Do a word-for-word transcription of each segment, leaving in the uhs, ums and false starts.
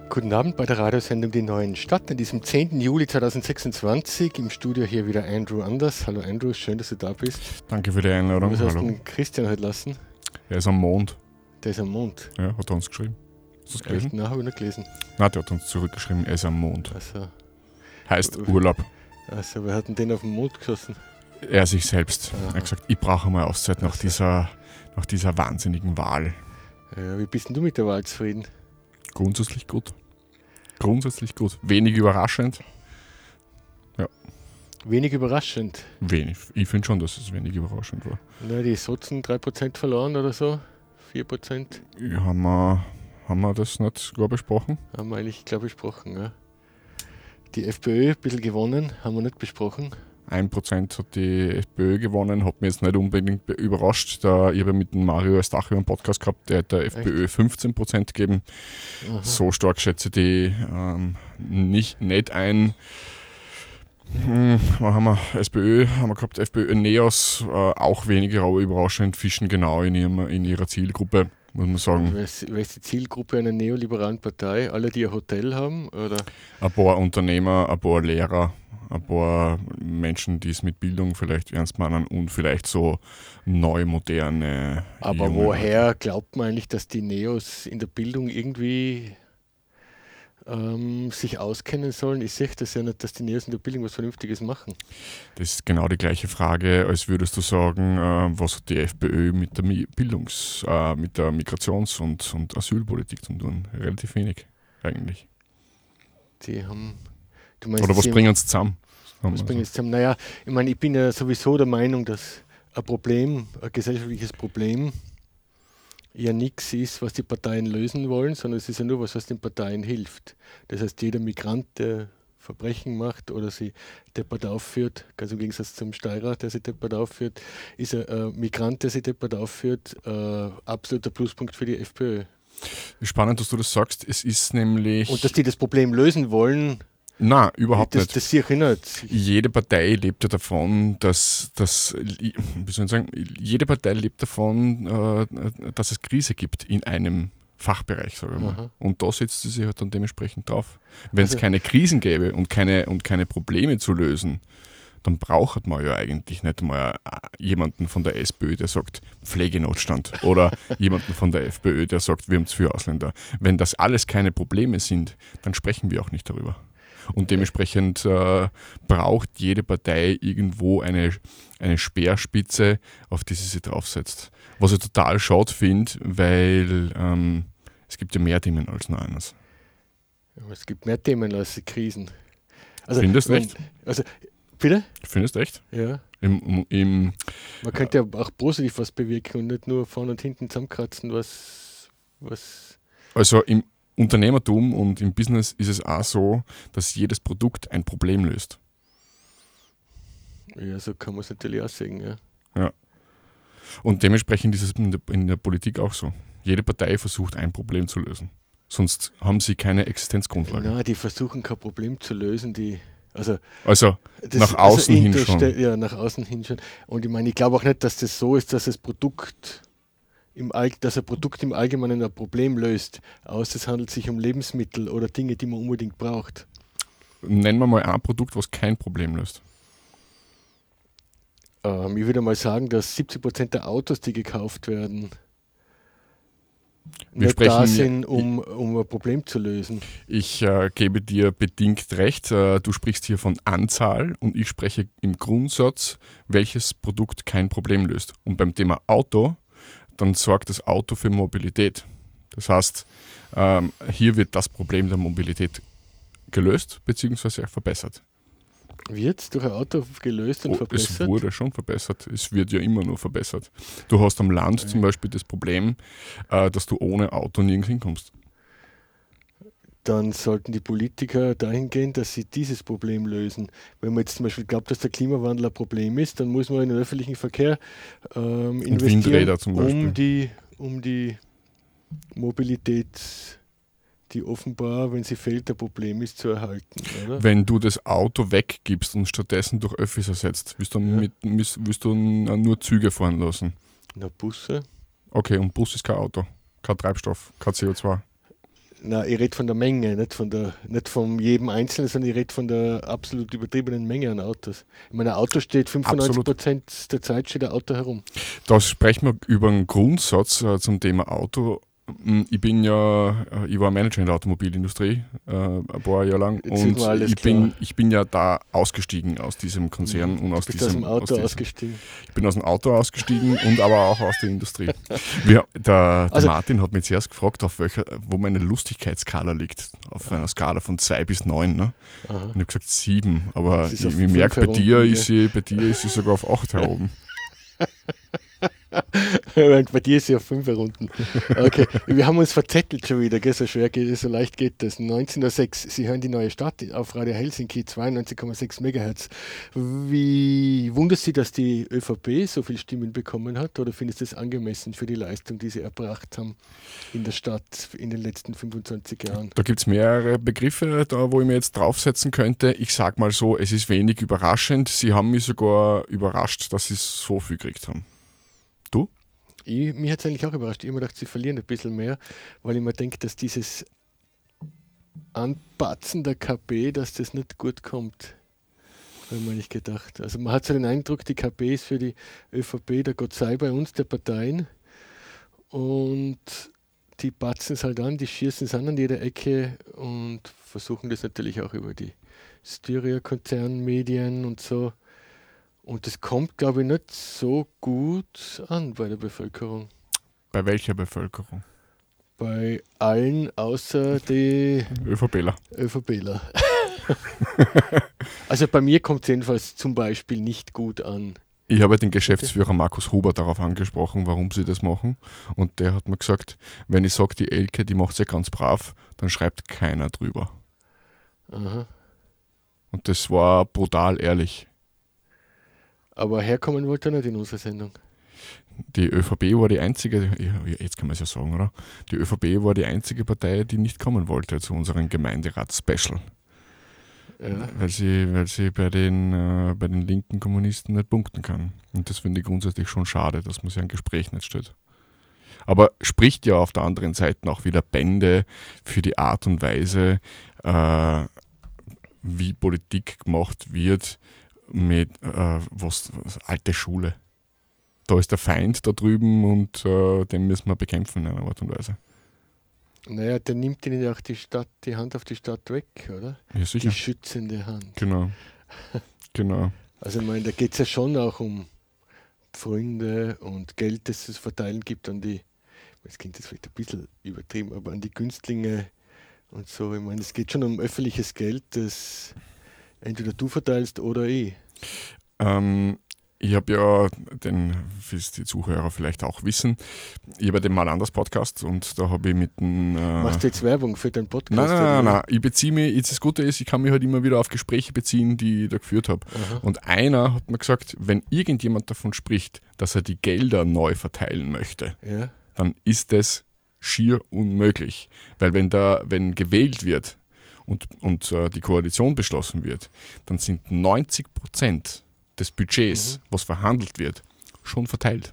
Guten Abend bei der Radiosendung Die Neuen Stadt an diesem zehnten Juli zweitausendsechsundzwanzig. Im Studio hier wieder Andrew Anders. Hallo Andrew, schön, dass du da bist. Danke für die Einladung. Was hast du Hallo. den Christian heute lassen? Er ist am Mond. Der ist am Mond. Ja, hat er uns geschrieben. Hast du das gelesen? Echt? Nein, habe ich nicht gelesen. Nein, der hat uns zurückgeschrieben, er ist am Mond. Also, Heißt Urlaub. also wir hatten den auf den Mond geschossen. Er sich selbst. Aha. Er hat gesagt, ich brauche mal Auszeit nach, Also. dieser, nach dieser wahnsinnigen Wahl. Ja, wie bist denn du mit der Wahl zufrieden? Grundsätzlich gut. Grundsätzlich gut. Wenig überraschend. Wenig überraschend. Wenig. Ich finde schon, dass es wenig überraschend war. Na, die Sozen drei Prozent verloren oder so. vier Prozent Ja, haben, wir, haben wir das nicht sogar besprochen? haben wir eigentlich, glaube ich, besprochen. Ja. Die FPÖ ein bisschen gewonnen, haben wir nicht besprochen. ein Prozent hat die FPÖ gewonnen, hat mich jetzt nicht unbedingt be- überrascht. Da ich habe mit dem Mario Eustachio einen Podcast gehabt, der hat der FPÖ fünfzehn Prozent gegeben. Aha. So stark schätze ich die ähm, nicht, nicht ein. Hm, was haben wir? SPÖ haben wir gehabt, FPÖ, Neos, äh, auch weniger, aber überraschend, fischen genau in, ihrem, in ihrer Zielgruppe, muss man sagen. Wer ist, wer ist die Zielgruppe einer neoliberalen Partei? Alle, die ein Hotel haben? Oder? Ein paar Unternehmer, ein paar Lehrer, ein paar Menschen, die es mit Bildung vielleicht ernst meinen und vielleicht so neu, moderne. Aber junge woher glaubt man eigentlich, dass die Neos in der Bildung irgendwie ähm, sich auskennen sollen? Ich sehe das ja nicht, dass die Neos in der Bildung was Vernünftiges machen. Das ist genau die gleiche Frage, als würdest du sagen, äh, was hat die FPÖ mit der Mi- Bildungs-, äh, mit der Migrations- und, und Asylpolitik zu tun? Relativ wenig, eigentlich. Die haben. Du meinst, Oder was sie- bringen uns zusammen? was bringen sie zusammen? Naja, ich meine, ich bin ja sowieso der Meinung, dass ein Problem, ein gesellschaftliches Problem, ja nichts ist, was die Parteien lösen wollen, sondern es ist ja nur was, was den Parteien hilft. Das heißt, jeder Migrant, der Verbrechen macht oder sie deppert aufführt, ganz im Gegensatz zum Steirer, der sie deppert aufführt, ist ein äh, Migrant, der sie deppert aufführt, äh, absoluter Pluspunkt für die FPÖ. Spannend, dass du das sagst. Es ist nämlich. Und dass die das Problem lösen wollen, Nein, überhaupt das, nicht. das sehe ich nicht. Jede Partei lebt ja davon, dass, dass wie soll ich sagen, jede Partei lebt davon, äh, dass es Krise gibt in einem Fachbereich, sage ich mal. Aha. Und da setzt sie sich halt dann dementsprechend drauf. Wenn es Also- keine Krisen gäbe und keine, und keine Probleme zu lösen, dann braucht man ja eigentlich nicht mal äh, jemanden von der SPÖ, der sagt Pflegenotstand oder jemanden von der FPÖ, der sagt, wir haben zu viele Ausländer. Wenn das alles keine Probleme sind, dann sprechen wir auch nicht darüber. Und dementsprechend äh, braucht jede Partei irgendwo eine, eine Speerspitze, auf die sie sich draufsetzt. Was ich total schade finde, weil ähm, es gibt ja mehr Themen als nur eines. Aber es gibt mehr Themen als die Krisen. Also, Findest du wenn- echt? Also, bitte? Findest du echt? Ja. Im, im, Man könnte ja auch positiv was bewirken und nicht nur vorne und hinten zusammenkratzen, was. was also im Unternehmertum und im Business ist es auch so, dass jedes Produkt ein Problem löst. ja, so kann man es natürlich auch sehen. Ja. Und dementsprechend ist es in der, in der Politik auch so. Jede Partei versucht, ein Problem zu lösen. Sonst haben sie keine Existenzgrundlage. Na, die versuchen kein Problem zu lösen, die. Also, Also das, nach außen hin interste- schon. Ja, nach außen hin schon. Und ich meine, ich glaube auch nicht, dass das so ist, dass das Produkt im All, dass ein Produkt im Allgemeinen ein Problem löst, außer es handelt sich um Lebensmittel oder Dinge, die man unbedingt braucht. Nennen wir mal ein Produkt, was kein Problem löst. Ähm, ich würde mal sagen, dass siebzig Prozent der Autos, die gekauft werden, Wir nicht da sprechen- sind, um, um ein Problem zu lösen. Ich äh, gebe dir bedingt recht. Äh, du sprichst hier von Anzahl und ich spreche im Grundsatz, welches Produkt kein Problem löst. Und beim Thema Auto, dann sorgt das Auto für Mobilität. Das heißt, ähm, hier wird das Problem der Mobilität gelöst bzw. verbessert. Wird es durch ein Auto gelöst und Oh, es verbessert? wurde schon verbessert. Es wird ja immer nur verbessert. Du hast am Land zum Beispiel das Problem, äh, dass du ohne Auto nirgends hinkommst. Dann sollten die Politiker dahin gehen, dass sie dieses Problem lösen. Wenn man jetzt zum Beispiel glaubt, dass der Klimawandel ein Problem ist, dann muss man in den öffentlichen Verkehr ähm, investieren, Windräder zum Beispiel. um die, um die Mobilität, die offenbar, wenn sie fehlt, ein Problem ist, zu erhalten. Oder? Wenn du das Auto weggibst und stattdessen durch Öffis ersetzt, willst du, Ja. mit, willst, willst du nur Züge fahren lassen. Na, Busse. Okay, und Bus ist kein Auto, kein Treibstoff, kein C O zwei. Na, ich rede von der Menge, nicht von der, nicht von jedem Einzelnen, sondern ich rede von der absolut übertriebenen Menge an Autos. Ich meine, ein Auto steht fünfundneunzig Prozent der Zeit steht ein Auto herum. Da sprechen wir über einen Grundsatz äh, zum Thema Auto. Ich bin ja, äh, ich war Manager in der Automobilindustrie äh, ein paar Jahre lang Jetzt sieht und man alles ich bin, klar. ich bin ja da ausgestiegen aus diesem Konzern Mhm. und aus Du bist diesem aus dem Auto diesem, ausgestiegen. Ich bin aus dem Auto ausgestiegen und aber auch aus der Industrie. Wir, der der Also- Martin hat mich zuerst gefragt, auf welcher, wo meine Lustigkeitsskala liegt. Auf einer Skala von zwei bis neun. Ne? Aha. Und ich habe gesagt sieben, aber Das ist ich, auf ich fünf merke, bei herum, dir, ja. ist sie, bei dir ist sie sogar auf acht herum. Und bei dir ist sie auf fünf Runden. Okay, wir haben uns verzettelt schon wieder, gell? So schwer geht es, so leicht geht das. neunzehn Uhr sechs, Sie hören die neue Stadt auf Radio Helsinki, zweiundneunzig Komma sechs Megahertz. Wie wundert Sie, dass die ÖVP so viele Stimmen bekommen hat? Oder findest du es angemessen für die Leistung, die sie erbracht haben in der Stadt in den letzten fünfundzwanzig Jahren? Da gibt es mehrere Begriffe, da wo ich mir jetzt draufsetzen könnte. Ich sag mal so, es ist wenig überraschend. Sie haben mich sogar überrascht, dass sie so viel gekriegt haben. Du? Ich, mich hat es eigentlich auch überrascht. Ich habe mir gedacht, sie verlieren ein bisschen mehr, weil ich mir denke, dass dieses Anpatzen der K P, dass das nicht gut kommt. Habe ich mir nicht gedacht. Also man hat so den Eindruck, die K P ist für die ÖVP der Gott sei bei uns, der Parteien. Und die patzen es halt an, die schießen es an an jeder Ecke und versuchen das natürlich auch über die Styria-Konzernmedien und so. Und das kommt, glaube ich, nicht so gut an bei der Bevölkerung. Bei welcher Bevölkerung? Bei allen außer die ÖVPler. ÖVPler. Also bei mir kommt es jedenfalls zum Beispiel nicht gut an. Ich habe den Geschäftsführer Markus Huber darauf angesprochen, warum sie das machen. Und der hat mir gesagt, wenn ich sage, die Elke, die macht es ja ganz brav, dann schreibt keiner drüber. Aha. Und das war brutal ehrlich. Aber herkommen wollte er nicht in unserer Sendung. Die ÖVP war die einzige, ja, jetzt kann man es ja sagen, oder? Die ÖVP war die einzige Partei, die nicht kommen wollte zu unserem Gemeinderat-Special. Ja. Weil sie, weil sie bei den, äh, bei den linken Kommunisten nicht punkten kann. Und das finde ich grundsätzlich schon schade, dass man sich ein Gespräch nicht stellt. Aber spricht ja auf der anderen Seite auch wieder Bände für die Art und Weise, äh, wie Politik gemacht wird mit äh, was, was alte Schule. Da ist der Feind da drüben und äh, den müssen wir bekämpfen in einer Art und Weise. Naja, der nimmt ihnen ja auch die Stadt, die Hand auf die Stadt weg, oder? Ja, sicher. Die schützende Hand. Genau. Genau. Also ich meine, da geht es ja schon auch um Freunde und Geld, das es verteilen gibt an die, das klingt jetzt vielleicht ein bisschen übertrieben, aber an die Günstlinge und so. Ich meine, es geht schon um öffentliches Geld, das entweder du verteilst oder ich. Ähm, ich habe ja den, wie es die Zuhörer vielleicht auch wissen, ich habe ja den Mal anders Podcast und da habe ich mit dem. Äh, Machst du jetzt Werbung für deinen Podcast? Nein, nein, nein, oder? nein. Ich beziehe mich, jetzt das Gute ist, ich kann mich halt immer wieder auf Gespräche beziehen, die ich da geführt habe. Aha. Und einer hat mir gesagt, wenn irgendjemand davon spricht, dass er die Gelder neu verteilen möchte, Ja. dann ist das schier unmöglich. Weil wenn da, wenn gewählt wird und, und äh, die Koalition beschlossen wird, dann sind neunzig Prozent des Budgets, Mhm. was verhandelt wird, schon verteilt.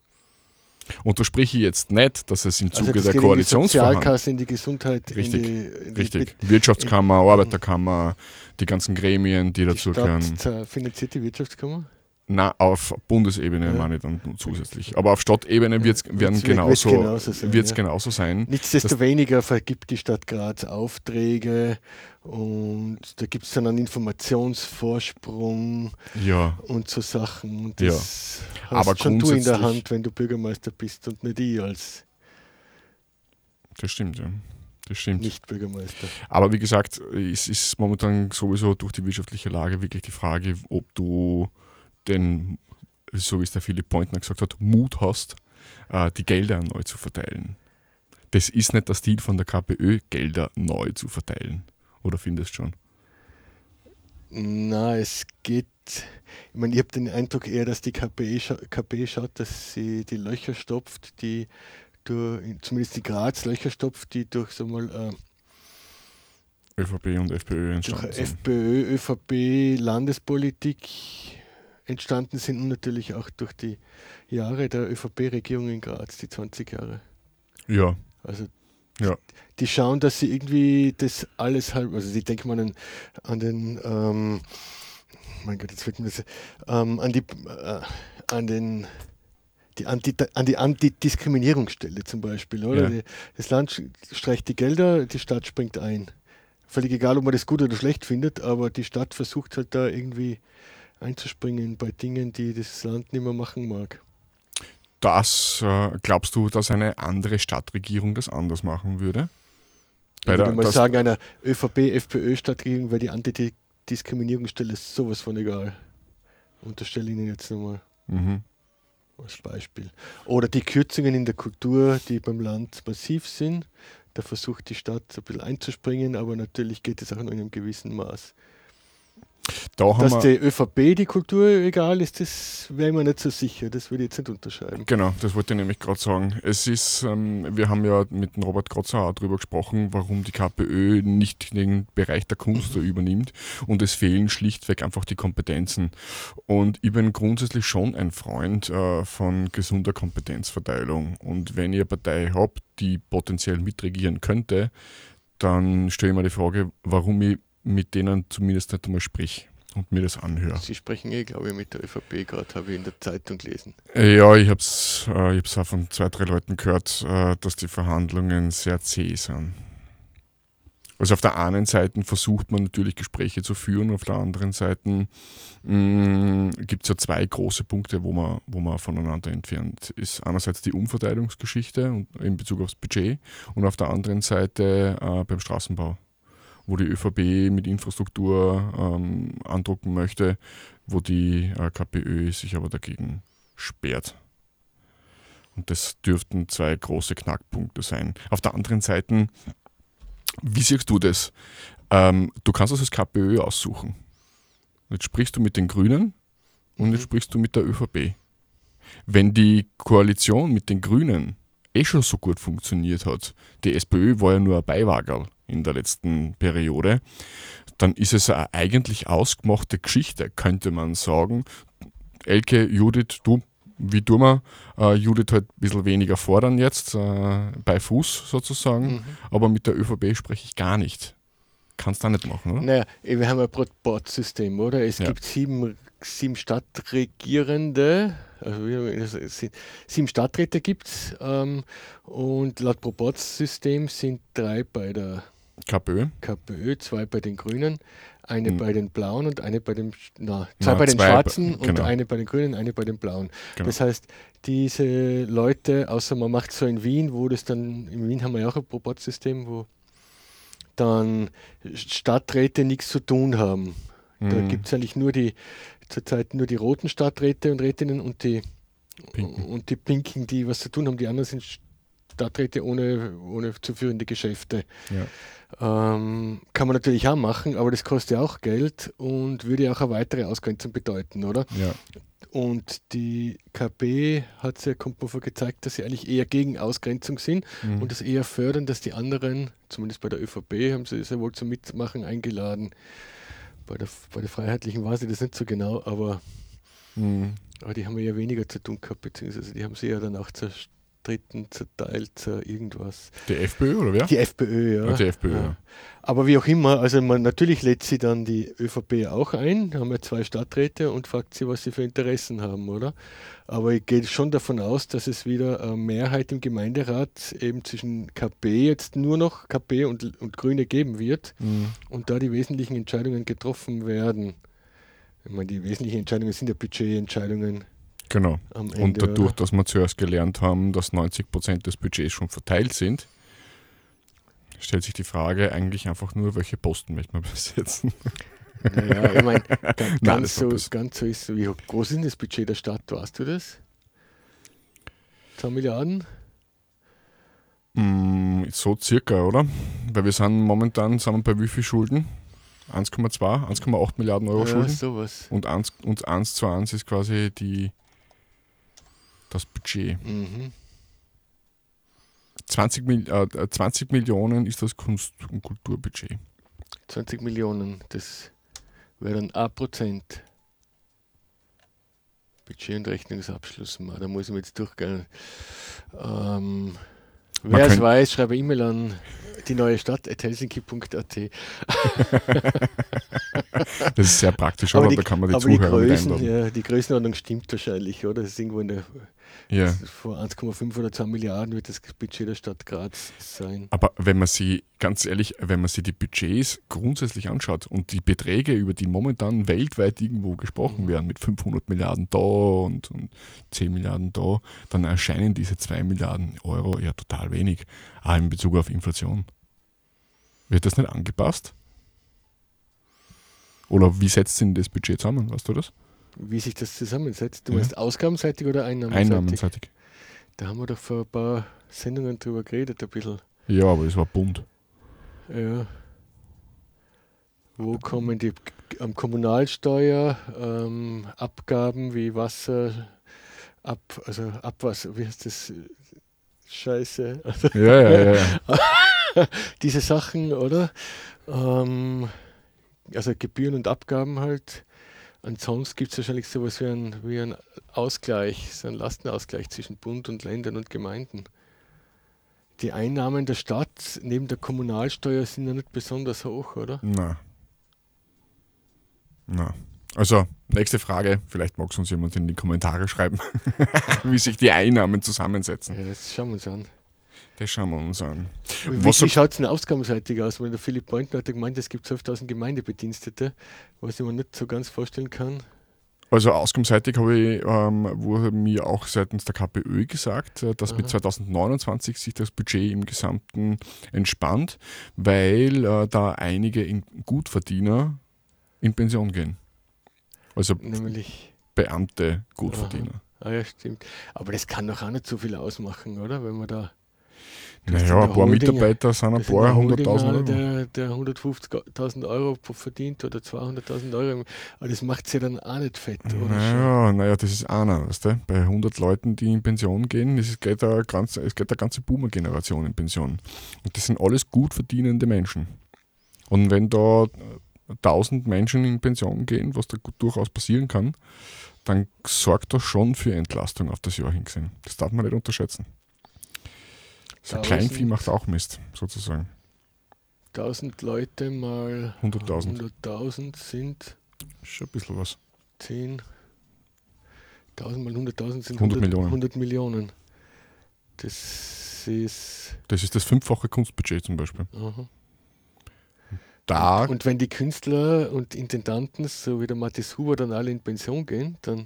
Und da spreche ich jetzt nicht, dass es im Also Zuge das der geht in die Koalitionsverhandlungen. Sozialkasse, in die Gesundheit, Richtig, in die, in die Richtig. Be- Wirtschaftskammer, Arbeiterkammer, die ganzen Gremien, die Die dazugehören. Stadt äh, finanziert die Wirtschaftskammer? Na, auf Bundesebene Ja. meine ich dann nur zusätzlich. Aber auf Stadtebene wird's, Ja, werden wird's- genauso, wird's genauso sein, wird's ja. genauso sein. Nichtsdestoweniger vergibt die Stadt Graz Aufträge und da gibt es dann einen Informationsvorsprung Ja, und so Sachen. Und das hast Aber schon du in der grundsätzlich- Hand, wenn du Bürgermeister bist und nicht ich als das stimmt, ja. Das stimmt. Nicht-Bürgermeister. Aber wie gesagt, es ist momentan sowieso durch die wirtschaftliche Lage wirklich die Frage, ob du den, so wie es der Philipp Pointner gesagt hat, Mut hast, äh, die Gelder neu zu verteilen. Das ist nicht der Stil von der KPÖ, Gelder neu zu verteilen. Oder findest du schon? Na, es geht. Ich meine, ich habe den Eindruck eher, dass die K P, scha K P schaut, dass sie die Löcher stopft, die durch, zumindest die Graz-Löcher stopft, die durch so mal äh, ÖVP und FPÖ durch entstanden sind. FPÖ, ÖVP, Landespolitik entstanden sind und natürlich auch durch die Jahre der ÖVP-Regierung in Graz, die zwanzig Jahre. Ja, Also Ja. Die schauen, dass sie irgendwie das alles halt, also sie denken mal an, an den, ähm, mein Gott, jetzt wird mir das, ähm, an die, äh, an den, die Anti, an die Antidiskriminierungsstelle zum Beispiel, oder? Ja. Die, das Land streicht die Gelder, die Stadt springt ein. Völlig egal, ob man das gut oder schlecht findet, aber die Stadt versucht halt da irgendwie einzuspringen bei Dingen, die das Land nicht mehr machen mag. Das, äh, glaubst du, dass eine andere Stadtregierung das anders machen würde? Ich Bei würde der, mal das, sagen, einer ÖVP-FPÖ-Stadtregierung wäre die Antidiskriminierungsstelle sowas von egal. Unterstelle Ihnen jetzt nochmal mhm. als Beispiel. Oder die Kürzungen in der Kultur, die beim Land massiv sind. Da versucht die Stadt ein bisschen einzuspringen, aber natürlich geht es auch nur in einem gewissen Maß. Da haben Dass wir, der ÖVP die Kultur egal ist, das wäre ich mir nicht so sicher. Das würde ich jetzt nicht unterscheiden. genau, das wollte ich nämlich gerade sagen. Es ist, ähm, wir haben ja mit dem Robert Grotzer auch darüber gesprochen, warum die KPÖ nicht den Bereich der Kunst da übernimmt und es fehlen schlichtweg einfach die Kompetenzen. Und ich bin grundsätzlich schon ein Freund äh, von gesunder Kompetenzverteilung. Und wenn ihr eine Partei habt, die potenziell mitregieren könnte, dann stelle ich mir die Frage, warum ich mit denen zumindest nicht einmal sprich und mir das anhöre. Sie sprechen eh, glaube ich, mit der ÖVP gerade, habe ich in der Zeitung gelesen. Ja, ich habe es äh, ich hab's auch von zwei, drei Leuten gehört, äh, dass die Verhandlungen sehr zäh sind. Also auf der einen Seite versucht man natürlich Gespräche zu führen, auf der anderen Seite gibt es ja zwei große Punkte, wo man, wo man voneinander entfernt ist. Einerseits die Umverteilungsgeschichte und in Bezug aufs Budget und auf der anderen Seite äh, beim Straßenbau, wo die ÖVP mit Infrastruktur ähm, andrucken möchte, wo die äh, KPÖ sich aber dagegen sperrt. Und das dürften zwei große Knackpunkte sein. Auf der anderen Seite, wie siehst du das? Ähm, du kannst das als KPÖ aussuchen. Jetzt sprichst du mit den Grünen und jetzt sprichst du mit der ÖVP. Wenn die Koalition mit den Grünen eh schon so gut funktioniert hat, die SPÖ war ja nur ein Beiwagerl in der letzten Periode, dann ist es eine eigentlich ausgemachte Geschichte, könnte man sagen. Elke, Judith, du, wie tun wir? Äh, Judith halt ein bisschen weniger fordern jetzt, äh, bei Fuß sozusagen, Mhm. aber mit der ÖVP spreche ich gar nicht. Kannst du auch nicht machen, oder? Naja, wir haben ein Proporzsystem, oder? Es Ja. gibt sieben, sieben Stadtregierende, also wie- das sind- sieben Stadträte gibt es ähm, und laut Proporzsystem sind drei bei der KPÖ? KPÖ, zwei bei den Grünen, eine Hm. bei den Blauen und eine bei den, na, zwei Na, bei den zwei Schwarzen bei- und genau. eine bei den Grünen, eine bei den Blauen. Genau. Das heißt, diese Leute, außer man macht so in Wien, wo das dann, in Wien haben wir ja auch ein Proporzsystem, wo dann Stadträte nichts zu tun haben. Da Hm, gibt es eigentlich nur die, zurzeit nur die roten Stadträte und Rätinnen und die Pinken. und die Pinken, die was zu tun haben. Die anderen sind Stadträte ohne, ohne zu führende Geschäfte. Ja. Ähm, kann man natürlich auch machen, aber das kostet ja auch Geld und würde ja auch eine weitere Ausgrenzung bedeuten, oder? Ja. Und die K P hat es ja, kommt mir vor, gezeigt, dass sie eigentlich eher gegen Ausgrenzung sind Mhm. und das eher fördern, dass die anderen, zumindest bei der ÖVP, haben sie sehr wohl zum Mitmachen eingeladen. Bei der, bei der Freiheitlichen weiß ich das nicht so genau, aber, Mhm. aber die haben ja weniger zu tun gehabt, beziehungsweise die haben sie ja dann auch zerstritten, zerteilt, zer irgendwas. Die FPÖ oder wer? Die FPÖ, ja. Ah, die FPÖ, ja. Aber wie auch immer, also man, natürlich lädt sie dann die ÖVP auch ein, haben ja zwei Stadträte und fragt sie, was sie für Interessen haben, oder? Aber ich gehe schon davon aus, dass es wieder eine Mehrheit im Gemeinderat eben zwischen K P jetzt nur noch K P und, und Grüne geben wird Mhm. und da die wesentlichen Entscheidungen getroffen werden. Ich meine, die wesentlichen Entscheidungen sind ja Budgetentscheidungen Genau. am Ende. Und dadurch, oder? dass wir zuerst gelernt haben, dass neunzig Prozent des Budgets schon verteilt sind, stellt sich die Frage eigentlich einfach nur, welche Posten möchte man besetzen. Naja, ich meine, ga- Nein, ganz, das so, war böse. ganz so ist, wie groß ist denn das Budget der Stadt, weißt du das? zwei Milliarden? Mm, so circa, oder? Weil wir sind momentan sind wir bei wie viel Schulden? eins Komma zwei, eins Komma acht Milliarden Euro Ja, Schulden. sowas. Und eins, und eins zu eins ist quasi die, das Budget. Mhm. zwanzig, Mil- äh, zwanzig Millionen ist das Kunst- und Kulturbudget. zwanzig Millionen, das wäre dann ein Prozent. Budget- und Rechnungsabschluss, Ma, da muss ich mir jetzt durchgehen. Ähm, Man Wer es könnt- weiß, schreibe E-Mail an die neue Stadt at helsinki punkt a t. Das ist sehr praktisch, Aber oder? die, Da kann man die aber die, Zuhörer mit Größen, einladen. ja, die Größenordnung stimmt wahrscheinlich, oder? Das ist irgendwo in der, Ja. vor eins Komma fünf oder zwei Milliarden wird das Budget der Stadt Graz sein. Aber wenn man sie, ganz ehrlich, wenn man sich die Budgets grundsätzlich anschaut und die Beträge, über die momentan weltweit irgendwo gesprochen Mhm. werden, mit fünfhundert Milliarden da und, und zehn Milliarden da, dann erscheinen diese zwei Milliarden Euro ja total wenig, auch in Bezug auf Inflation. Wird das nicht angepasst? Oder wie setzt sich denn das Budget zusammen, weißt du das? Wie sich das zusammensetzt. Du Ja. meinst ausgabenseitig oder einnahmenseitig? Einnahmenseitig. Da haben wir doch vor ein paar Sendungen drüber geredet, ein bisschen. Ja, aber es war bunt. Ja. Wo kommen die ähm, Kommunalsteuer, ähm, Abgaben wie Wasser, ab, also Abwasser, wie heißt das? Scheiße. Also Ja, ja, ja. ja. diese Sachen, oder? Ähm, also Gebühren und Abgaben halt. Ansonsten gibt es wahrscheinlich sowas wie ein, wie ein Ausgleich, so ein Lastenausgleich zwischen Bund und Ländern und Gemeinden. Die Einnahmen der Stadt neben der Kommunalsteuer sind ja nicht besonders hoch, oder? Na. Na. Also, nächste Frage. Vielleicht mag es uns jemand in die Kommentare schreiben, wie sich die Einnahmen zusammensetzen. Ja, das schauen wir uns an. Das schauen wir uns an. Wie, Was wie sagt- schaut es denn ausgabenseitig aus? Weil der Philipp Pointner hat ja gemeint, es gibt zwölftausend Gemeindebedienstete, was ich mir nicht so ganz vorstellen kann. Also ausgangsseitig habe ich, ähm, wurde mir auch seitens der KPÖ gesagt, äh, dass Aha. bis zwanzig neunundzwanzig sich das Budget im Gesamten entspannt, weil äh, da einige in Gutverdiener in Pension gehen. Also Nämlich, Beamte, Gutverdiener. ah ja, stimmt. Aber das kann doch auch nicht so viel ausmachen, oder? Wenn man da. Das ist Naja, in ein der paar Holding- Mitarbeiter sind ein das ist in paar der Holding hunderttausend einer, Euro. Der, der hundertfünfzigtausend Euro verdient oder zweihunderttausend Euro. Aber das macht sie dann auch nicht fett, oder? Naja, naja, das ist einer, weißt du? Bei hundert Leuten, die in Pension gehen, es geht eine ganze, es geht eine ganze Boomer-Generation in Pension. Und das sind alles gut verdienende Menschen. Und wenn da tausend Menschen in Pension gehen, was da gut durchaus passieren kann, dann sorgt das schon für Entlastung auf das Jahr hingesehen. Das darf man nicht unterschätzen. So ein Tausend. Kleinvieh macht auch Mist, sozusagen. tausend Leute mal hunderttausend. hunderttausend sind Schon ein bisschen was. zehn. tausend mal hunderttausend sind hundert Millionen. hundert Millionen. Das ist. Das ist das fünffache Kunstbudget zum Beispiel. Aha. Da, Und wenn die Künstler und Intendanten, so wie der Matthias Huber, dann alle in Pension gehen, dann,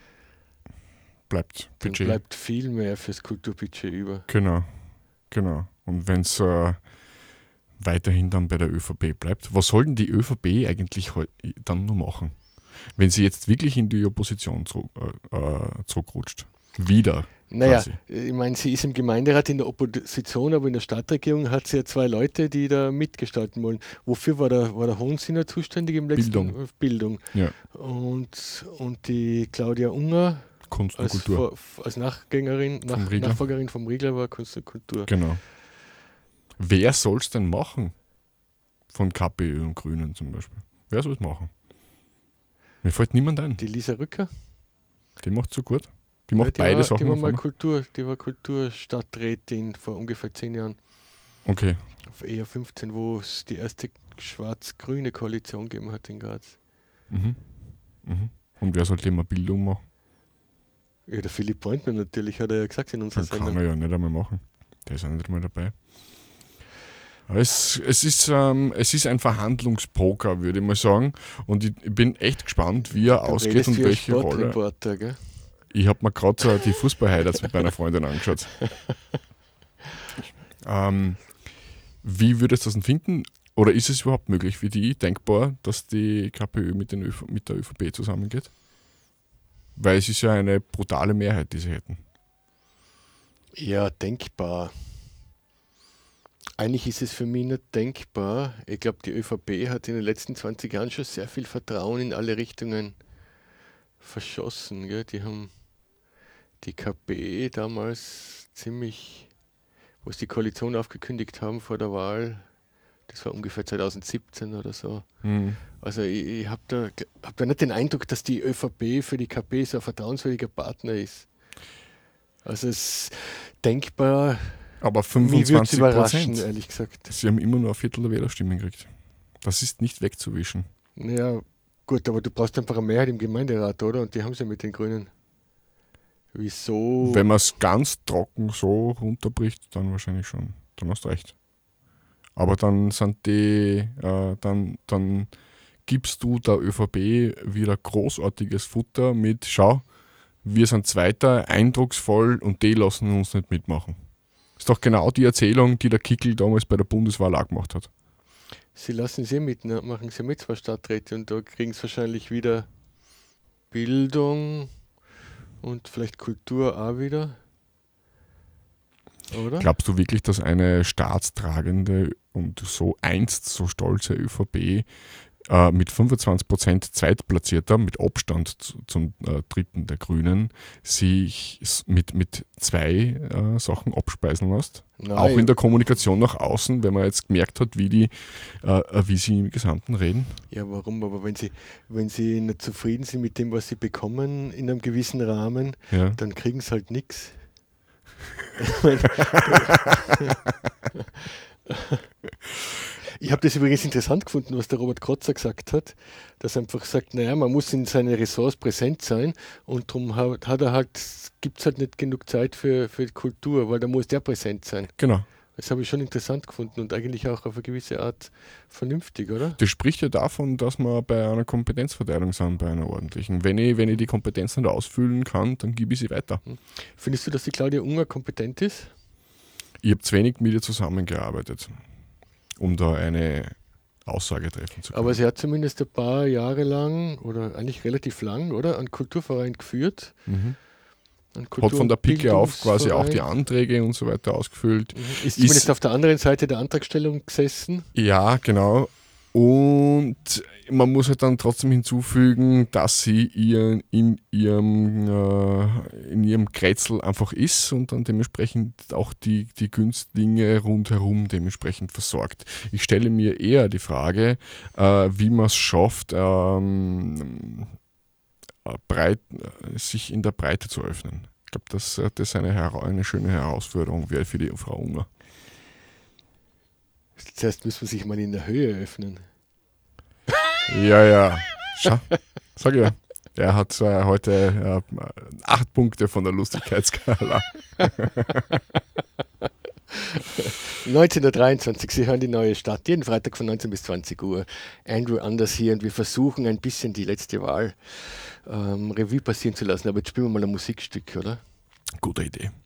bleibt dann Budget. bleibt viel mehr fürs Kulturbudget über. Genau, genau. Und wenn es äh, weiterhin dann bei der ÖVP bleibt, was soll denn die ÖVP eigentlich heu- dann nur machen? Wenn sie jetzt wirklich in die Opposition zurück, äh, äh, zurückrutscht. Wieder. Naja, quasi. ich meine, sie ist im Gemeinderat in der Opposition, aber in der Stadtregierung hat sie ja zwei Leute, die da mitgestalten wollen. Wofür war der, war der Hohensinner zuständig im letzten Bildung. Bildung. Ja. Und, und die Claudia Unger Kunst und als, Kultur. Vor, als Nachgängerin, nach, Vom Riegler. Nachfolgerin vom Riegler war Kunst und Kultur. Genau. Wer soll es denn machen? Von KPÖ und Grünen zum Beispiel. Wer soll es machen? Mir fällt niemand ein. Die Lisa Rücker, Die macht so gut. Die macht ja, die beide war, Sachen. Die war, auf mal einmal. Kultur, die war Kulturstadträtin vor ungefähr zehn Jahren, Okay. eher fünfzehn, wo es die erste schwarz-grüne Koalition gegeben hat in Graz. Mhm. Mhm. Und wer sollte immer Bildung machen? Ja, der Philipp Pointner natürlich, hat er ja gesagt in unserer Das kann Sendung. er ja nicht einmal machen. Der ist auch nicht einmal dabei. Aber Es, es, ist, ähm, es ist ein Verhandlungspoker, würde ich mal sagen. Und ich, ich bin echt gespannt, wie er Du ausgeht redest und wie ein welche Rolle. Sportreporter, gell? Ich habe mir gerade so die Fußball-Highlights mit meiner Freundin angeschaut. ähm, wie würdest du das denn finden? Oder ist es überhaupt möglich für die denkbar, dass die KPÖ mit, den ÖV, mit der ÖVP zusammengeht? Weil es ist ja eine brutale Mehrheit, die sie hätten. Ja, denkbar. Eigentlich ist es für mich nicht denkbar. Ich glaube, die ÖVP hat in den letzten zwanzig Jahren schon sehr viel Vertrauen in alle Richtungen verschossen. Gell? Die haben die KP damals ziemlich, wo sie die Koalition aufgekündigt haben vor der Wahl, das war ungefähr zwanzig siebzehn oder so. Mhm. Also ich, ich habe da, hab da nicht den Eindruck, dass die ÖVP für die K P so ein vertrauenswürdiger Partner ist. Also es ist denkbar, Aber Mich würde es fünfundzwanzig überraschen, Prozent. ehrlich gesagt. Sie haben immer nur ein Viertel der Wählerstimmen gekriegt. Das ist nicht wegzuwischen. Naja, gut, aber du brauchst einfach eine Mehrheit im Gemeinderat, oder? Und die haben sie mit den Grünen. Wieso? Wenn man es ganz trocken so runterbricht, dann wahrscheinlich schon. Dann hast du recht. Aber dann sind die, äh, dann, dann gibst du der ÖVP wieder großartiges Futter mit, schau, wir sind Zweiter, eindrucksvoll und die lassen uns nicht mitmachen. Ist doch genau die Erzählung, die der Kickl damals bei der Bundeswahl auch gemacht hat. Sie lassen sie mit, ne? Machen sie mit, zwei Stadträte, und da kriegen sie wahrscheinlich wieder Bildung und vielleicht Kultur auch wieder. Oder? Glaubst du wirklich, dass eine staatstragende und so einst so stolze ÖVP äh, mit fünfundzwanzig Prozent Zweitplatzierter, mit Abstand zu, zum äh, dritten der Grünen, sich s- mit, mit zwei äh, Sachen abspeisen lässt? Nein, Auch in der Kommunikation nach außen, wenn man jetzt gemerkt hat, wie, die, äh, wie sie im Gesamten reden? ja, warum? Aber wenn sie, wenn sie nicht zufrieden sind mit dem, was sie bekommen in einem gewissen Rahmen, Ja. dann kriegen sie halt nichts. Ich habe das übrigens interessant gefunden, was der Robert Kotzer gesagt hat, dass er einfach sagt, naja, man muss in seinen Ressorts präsent sein, und darum hat, hat er halt, gibt es halt nicht genug Zeit für, für Kultur, weil da muss der präsent sein. Genau. Das habe ich schon interessant gefunden und eigentlich auch auf eine gewisse Art vernünftig, oder? Das spricht ja davon, dass wir bei einer Kompetenzverteilung sind, bei einer ordentlichen. Wenn ich, wenn ich die Kompetenz nicht ausfüllen kann, dann gebe ich sie weiter. Findest du, dass die Claudia Unger kompetent ist? Ich habe zu wenig mit ihr zusammengearbeitet, um da eine Aussage treffen zu können. Aber sie hat zumindest ein paar Jahre lang, oder eigentlich relativ lang, oder, einen Kulturverein geführt. Mhm. Einen Hat von der Pike auf quasi auch die Kulturbildungsverein. Anträge und so weiter ausgefüllt. Mhm. Ist Ist- zumindest auf der anderen Seite der Antragstellung gesessen. Ja, genau. Und man muss halt dann trotzdem hinzufügen, dass sie ihren, in, ihrem, äh, in ihrem Kretzel einfach ist und dann dementsprechend auch die, die Günstlinge rundherum dementsprechend versorgt. Ich stelle mir eher die Frage, äh, wie man es schafft, ähm, äh, breit, äh, sich in der Breite zu öffnen. Ich glaube, dass äh, das eine, hera- eine schöne Herausforderung wäre für die Frau Unger. Zuerst muss man sich mal in der Höhe öffnen. Ja, ja. Schau, sag ich ja. Er hat äh, heute äh, acht Punkte von der Lustigkeitsskala. neunzehnhundertdreiundzwanzig, Sie hören die neue Stadt, jeden Freitag von neunzehn bis zwanzig Uhr. Andrew Anders hier, und wir versuchen ein bisschen die letzte Wahl ähm, Revue passieren zu lassen. Aber jetzt spielen wir mal ein Musikstück, oder? Gute Idee.